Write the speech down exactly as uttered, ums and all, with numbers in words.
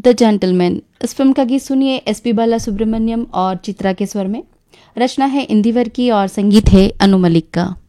The gentleman. इस film का गीत सुनिए एस पी बाला सुब्रमण्यम और चित्रा के स्वर में। रचना है इंदिवर की और संगीत है अनु मलिक का।